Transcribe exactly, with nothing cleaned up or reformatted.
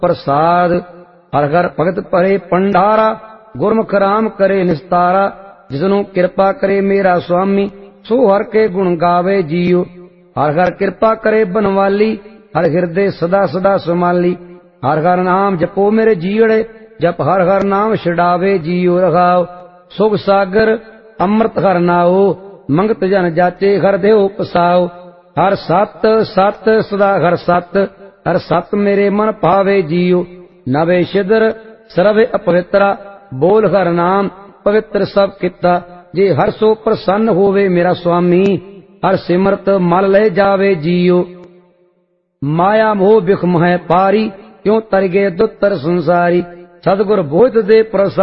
प्रसाद। हर हर भगत भरे भंडारा, गुरमुख राम करे निस्तारा। जिसनु कृपा करे मेरा स्वामी, सो हर के गुण गावे जियो। हर हर कृपा करे बनवाली, हर हृदय सदा सदा समाली। हर हर नाम जपो मेरे जीवड़े, जप हर हर नाम छुड़ावे जियो रखाओ। सुख सागर अमृत हर नाओ, मंगत जन जाचे हर देव पसाओ। हर सत सत सदा हर सत, हर सत मेरे मन भावे जियो। नवे शिदर सर्वे अपवित्रा, बोल हर नाम पवित्र सब किता। जे हर सो प्रसन्न होवे मेरा स्वामी, हर सिमरत मल ले जावे जियो। माया मोह बिख मह पारी, क्यों तर गए दुत्तर संसारी। सतगुर बोध दे प्रसाद,